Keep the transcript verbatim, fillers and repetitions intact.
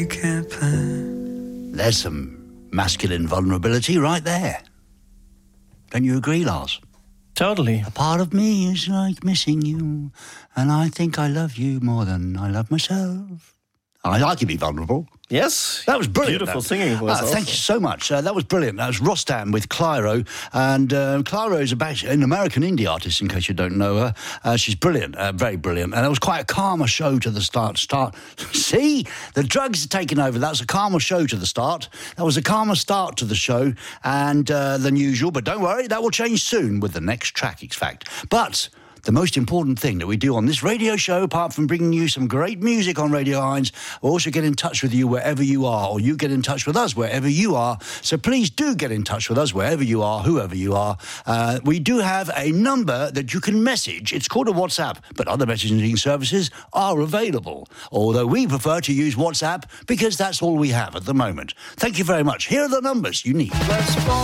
You can't plan. There's some masculine vulnerability right there. Don't you agree, Lars? Totally. A part of me is like missing you, and I think I love you more than I love myself. I, I can be vulnerable. Yes. That was brilliant. Beautiful that. singing voice. Ah, also. thank you so much. Uh, that was brilliant. That was Rostam with Clyro. And uh, Clyro is about an American indie artist, in case you don't know her. Uh, she's brilliant, uh, very brilliant. And it was quite a calmer show to the start. Start. See? The drugs are taking over. That was a calmer show to the start. That was a calmer start to the show and uh, than usual. But don't worry, that will change soon with the next track, in fact. But the most important thing that we do on this radio show, apart from bringing you some great music on Radio Hines, we'll also get in touch with you wherever you are, or you get in touch with us wherever you are. So please do get in touch with us wherever you are, whoever you are. Uh, we do have a number that you can message. It's called a WhatsApp, but other messaging services are available, although we prefer to use WhatsApp because that's all we have at the moment. Thank you very much. Here are the numbers you need.